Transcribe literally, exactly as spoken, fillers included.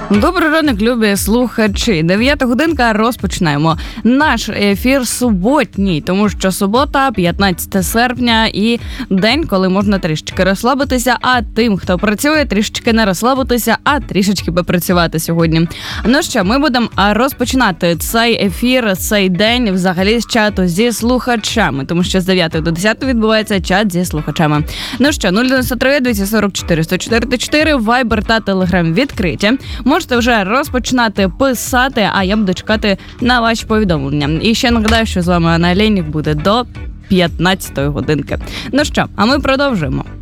Добрий ранок, любі слухачі. Дев'ята годинка, розпочинаємо наш ефір суботній, тому що субота, п'ятнадцяте серпня, і день, коли можна трішечки розслабитися, а тим, хто працює, трішечки не розслабитися, а трішечки попрацювати сьогодні. Ну що, ми будемо розпочинати цей ефір, цей день взагалі з чату зі слухачами, тому що з дев'ятої до десятої відбувається чат зі слухачами. Ну що, нуль дев'ять три двісті сорок чотири сто чотири чотири, Viber та Telegram відкриті. Можете вже розпочинати писати, а я буду чекати на ваші повідомлення. І ще нагадаю, що з вами Анна Олейник буде до п'ятнадцятої годинки. Ну що, а ми продовжуємо.